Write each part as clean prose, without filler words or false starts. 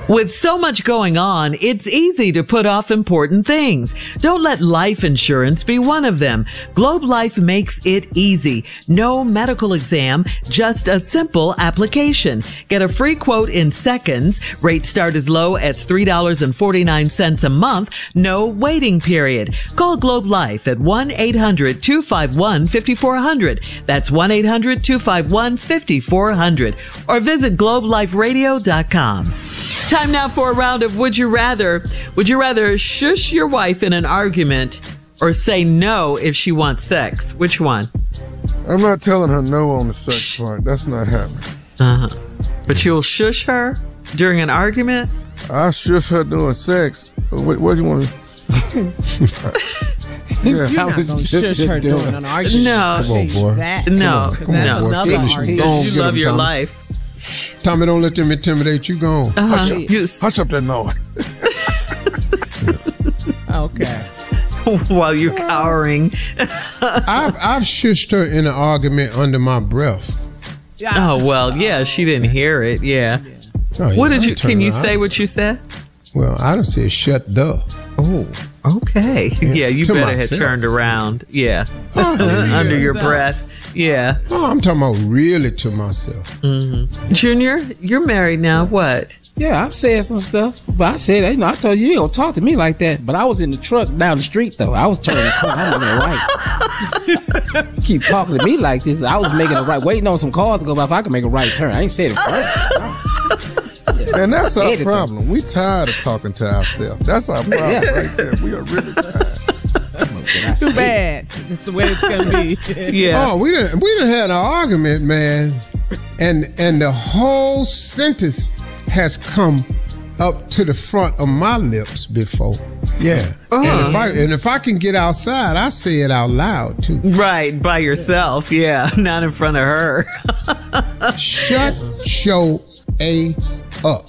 With so much going on, it's easy to put off important things. Don't let life insurance be one of them. Globe Life makes it easy. No medical exam, just a simple application. Get a free quote in seconds. Rates start as low as $3.49 a month. No waiting period. Call Globe Life at 1-800-251-5400. That's 1-800-251-5400. Or visit globeliferadio.com. Time now for a round of Would You Rather. Would you rather shush your wife in an argument or say no if she wants sex? Which one? I'm not telling her no on the sex part. That's not happening. But you'll shush her during an argument? I shush her doing sex. What do you want to... You're not going to shush her doing an argument. No. Come on, boy. No. Come on, boy. Finish it. Go on, You get love him, your Tommy. life. Tommy, don't let them intimidate you. Go on. Hush up that noise. Okay. While you're cowering. I've shushed her in an argument under my breath. Oh, well, yeah, she didn't hear it. Yeah. Oh, yeah, What did I you, turn can you around. say what you said? Well, I done said shut the. Oh, okay. Yeah, you to better myself. had turned around. Yeah. Oh, Under your So- breath. Yeah. Oh, I'm talking about really to myself. Junior, you're married now. What? Yeah, I've said some stuff, but I said, you know, I told you you don't talk to me like that. But I was in the truck down the street though. I was turning the corner. I'm in the right. You keep talking to me like this. I was making a right, waiting on some cars to go by if I could make a right turn. I ain't said it first. And that's our Editor. problem. We tired of talking to ourselves. That's our problem right there. We are really tired. Too bad. It's the way it's gonna be. Yeah. Oh, we done had an argument, man, and the whole sentence has come up to the front of my lips before. Yeah. And if I can get outside, I say it out loud too. Right. By yourself. Yeah. Not in front of her. Shut your A up.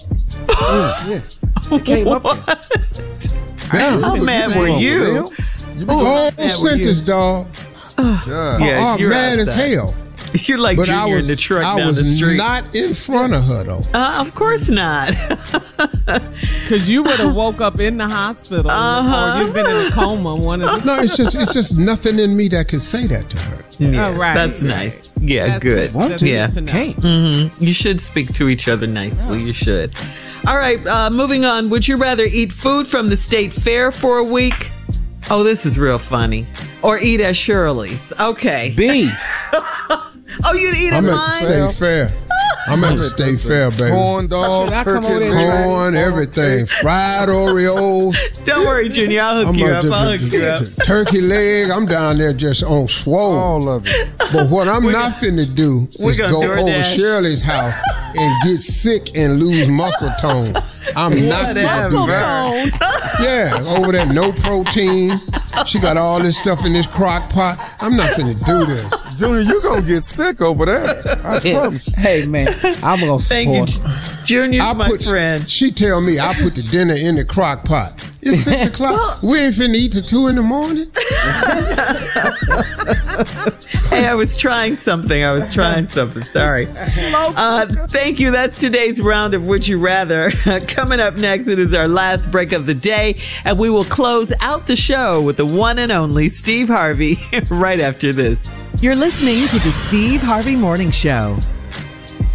It came up there. Man, How mad were you? whole sentence, dog. Yeah, I'm you're mad as outside. hell. You're like But Junior in the truck I down was the street. not in front of her though. Of course not. Because you would have woke up in the hospital or you've been in a coma. One of the No, it's just nothing in me that could say that to her. Yeah, Oh, right. That's nice. Yeah, That's good. That's Yeah. good to know. Can't. You should speak to each other nicely. You should. All right, moving on. Would you rather eat food from the state fair for a week? Oh, this is real funny. Or eat at Shirley's. Okay. B. Oh, you'd eat at I'm at the mine? state fair. I'm at the state fair, baby. Corn dog, Should I come turkey, over there and leg, Corn, everything. Fried Oreos. Don't worry, Junior. I'll hook you up. I'll hook you up. Turkey leg. I'm down there just on swole. all of it. But what I'm not finna do we're is gonna go over DoorDash. Shirley's house and get sick and lose muscle tone. I'm not finna do that. Yeah, over there, no protein. She got all this stuff in this crock pot. I'm not finna do this. Junior, you going to get sick over there. I promise you. Hey man, I'm gonna Thank you. support. Junior's my friend. She tell me I put the dinner in the crock pot. It's 6 o'clock. We ain't finna eat till 2 in the morning. Hey, I was trying something. Sorry. Thank you. That's today's round of Would You Rather. Coming up next, it is our last break of the day, and we will close out the show with the one and only Steve Harvey right after this. You're listening to the Steve Harvey Morning Show.